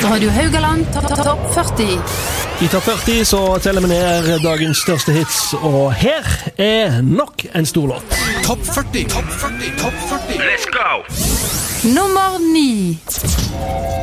Radio Haugaland Topp 40. I Topp 40 så teller vi ned dagens største hits, og her er nok en stor låt. Topp 40, Topp 40, Topp 40. Let's go! Nummer 9.